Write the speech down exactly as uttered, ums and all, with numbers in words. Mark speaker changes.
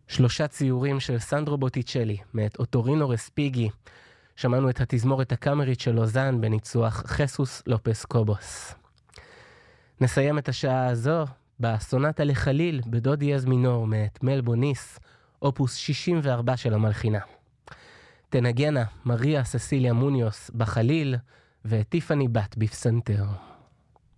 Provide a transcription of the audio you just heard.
Speaker 1: שלושה ציורים של סנדרו בוטיצ'לי, מאת אוטורינו רספיגי. שמענו את התזמורת הקאמרית של לוזאן בניצוח חסוס לופס קובוס. נסיים את השעה הזו בסונטה לחליל בדו דיאז מינור מאת מלבוניס, אופוס שישים וארבע של המלחינה. תנגנה מריה ססיליה מוניוס בחליל וטיפני בת בפסנתר.